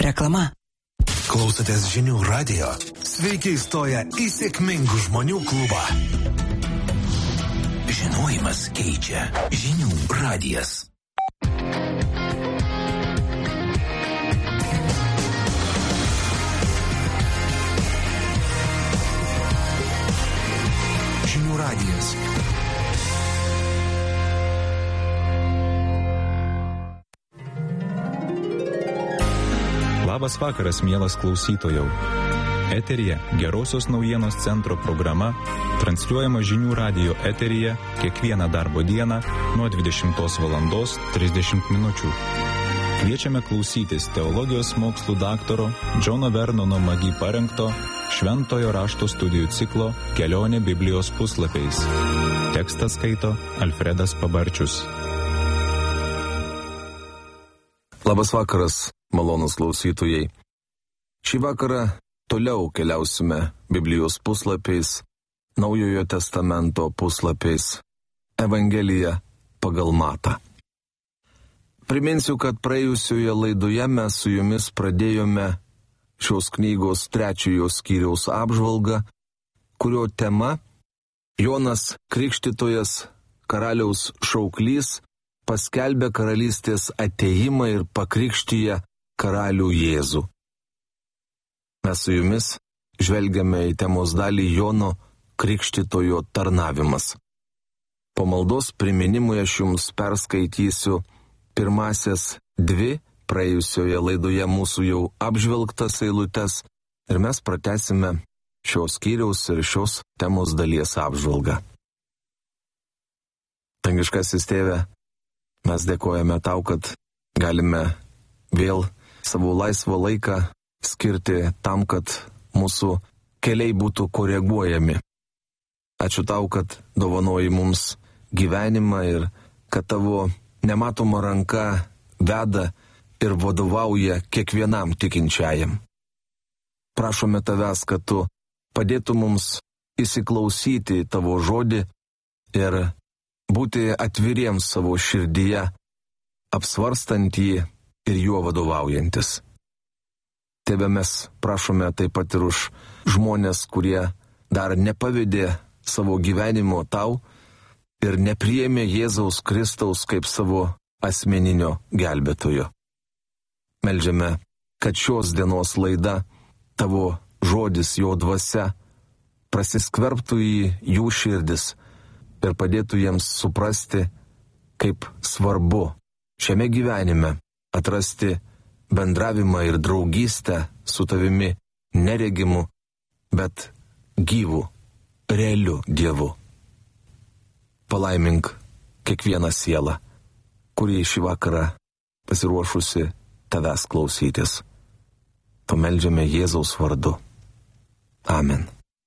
Reklama. Klausotės Žinių radijo? Sveiki įstoję į sėkmingų žmonių klubą. Žinojimas keičia. Žinių radijas. Žinių radijas. Labas vakaras, mielas klausytojau. Eteryje Gerosios naujienos centro programa, transliuojama Žinių radijo eteryje kiekvieną darbo dieną nuo 20:30 min. Kviečiame klausytis teologijos mokslų daktaro Džono Vernono Magi parengto Šventojo rašto studijų ciklo Kelionė Biblijos puslapiais. Tekstą skaito Alfredas Pabarčius. Labas vakaras, malonūs klausytojai. Šį vakarą toliau keliausime Biblijos puslapiais, Naujojo testamento puslapiais, Evangelija pagal Matą. Priminsiu, kad praėjusioje laidoje mes su jumis pradėjome šios knygos 3 skyriaus apžvalgą, kurio tema Jonas Krikštytojas, karaliaus šauklys, paskelbė karalystės atėjimą ir pakrikštiję karalių Jėzų. Mes su jumis žvelgiame į temos dalį Jono Krikštytojo tarnavimas. Po maldos priminimui aš jums perskaitysiu pirmasias 2 praėjusioje laidoje mūsų jau apžvelgtas eilutes ir mes pratęsime šios skyriaus ir šios temos dalies apžvalgą. Dangiškasis Tėve, mes dėkojame Tau, kad galime vėl savo laisvą laiką skirti tam, kad mūsų keliai būtų koreguojami. Ačiū Tau, kad dovanoji mums gyvenimą ir kad Tavo nematoma ranka veda ir vadovauja kiekvienam tikinčiajam. Prašome Tavęs, kad Tu padėtų mums įsiklausyti į Tavo žodį ir būti atviriems savo širdyje, apsvarstant jį ir juo vadovaujantis. Tėve, mes prašome taip pat ir už žmonės, kurie dar nepavedė savo gyvenimo Tau ir nepriėmė Jėzaus Kristaus kaip savo asmeninio gelbėtojo. Meldžiame, kad šios dienos laida, Tavo žodis, jo dvasia, prasiskverbtų į jų širdis ir padėtų jiems suprasti, kaip svarbu šiame gyvenime atrasti bendravimą ir draugystę su Tavimi neregimu, bet gyvu, realiu Dievu. Palaimink kiekvieną sielą, kuri šį vakarą pasiruošusi Tavęs klausytis. Pameldžiame Jėzaus vardu. Amen.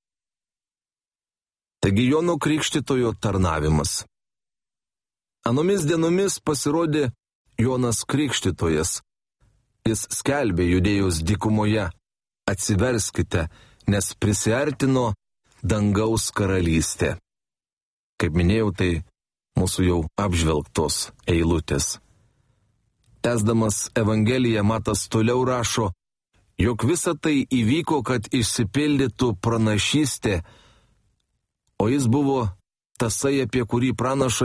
Taigi Jono Krikštytojo tarnavimas. Anomis dienomis pasirodė Jonas Krikštytojas. Jis skelbė Judėjos dykumoje: atsiverskite, nes prisiartino dangaus karalystė. Kaip minėjau, tai mūsų jau apžvelgtos eilutės. Tęsdamas Evangeliją, Matas toliau rašo, jog visa tai įvyko, kad išsipildytų pranašystė, o jis buvo tasai, apie kurį pranašas